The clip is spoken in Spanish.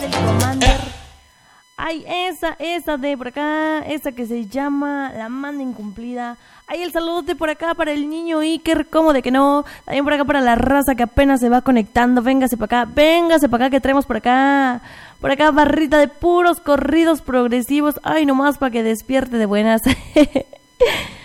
Commander. Ay, esa de por acá, esa que se llama La Manda Incumplida. Ay, el saludote por acá para el niño Iker, ¿cómo de que no? También por acá para la raza que apenas se va conectando. Véngase para acá que traemos por acá. Por acá barrita de puros corridos progresivos. Ay, nomás para que despierte de buenas.